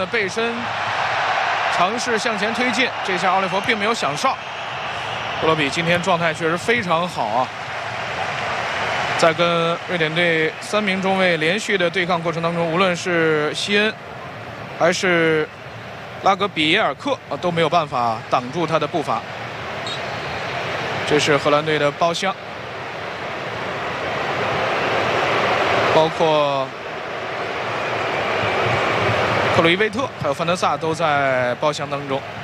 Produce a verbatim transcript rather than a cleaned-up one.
背身尝试向前推进，这下奥利弗并没有想上。布罗比今天状态确实非常好啊，在跟瑞典队三名中卫连续的对抗过程当中，无论是希恩还是拉格比耶尔克啊，都没有办法挡住他的步伐。这是荷兰队的包厢，包括克鲁伊维特还有范德萨都在包厢当中。